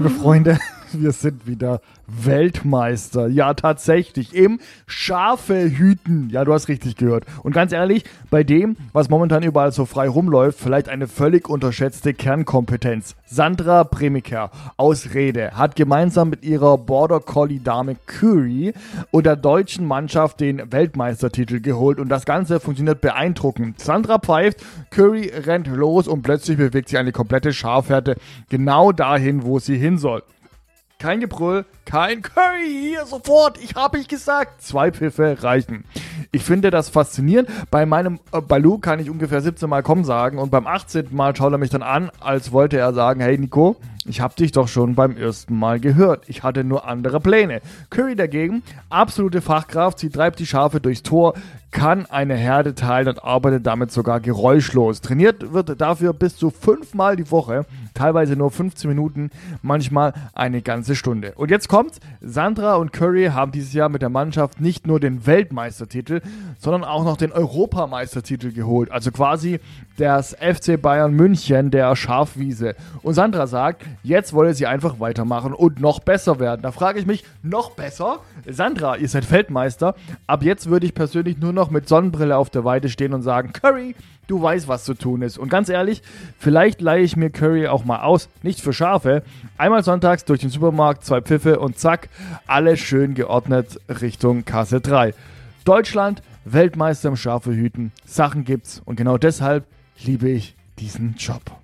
liebe Freunde, wir sind wieder Weltmeister. Ja, tatsächlich. Im Schafe hüten. Ja, du hast richtig gehört. Und ganz ehrlich, bei dem, was momentan überall so frei rumläuft, vielleicht eine völlig unterschätzte Kernkompetenz. Sandra Premiker aus Rede hat gemeinsam mit ihrer Border Collie Dame Curry und der deutschen Mannschaft den Weltmeistertitel geholt. Und das Ganze funktioniert beeindruckend. Sandra pfeift, Curry rennt los und plötzlich bewegt sich eine komplette Schafherde genau dahin, wo sie hin soll. Kein Gebrüll, kein Curry, hier sofort, ich gesagt. 2 Pfiffe reichen. Ich finde das faszinierend. Bei meinem Baloo kann ich ungefähr 17 Mal komm sagen und beim 18. Mal schaut er mich dann an, als wollte er sagen, hey Nico, ich habe dich doch schon beim ersten Mal gehört. Ich hatte nur andere Pläne. Curry dagegen, absolute Fachkraft, sie treibt die Schafe durchs Tor, kann eine Herde teilen und arbeitet damit sogar geräuschlos. Trainiert wird dafür bis zu 5 Mal die Woche, teilweise nur 15 Minuten, manchmal eine ganze Stunde. Und jetzt kommt's, Sandra und Curry haben dieses Jahr mit der Mannschaft nicht nur den Weltmeistertitel, sondern auch noch den Europameistertitel geholt. Also quasi das FC Bayern München der Schafwiese. Und Sandra sagt, jetzt wolle sie einfach weitermachen und noch besser werden. Da frage ich mich, noch besser? Sandra, ihr seid Weltmeister. Ab jetzt würde ich persönlich nur noch mit Sonnenbrille auf der Weide stehen und sagen, Curry, du weißt, was zu tun ist. Und ganz ehrlich, vielleicht leihe ich mir Curry auch mal aus, nicht für Schafe. Einmal sonntags durch den Supermarkt, 2 Pfiffe und zack, alles schön geordnet Richtung Kasse 3. Deutschland, Weltmeister im Schafehüten. Sachen gibt's und genau deshalb liebe ich diesen Job.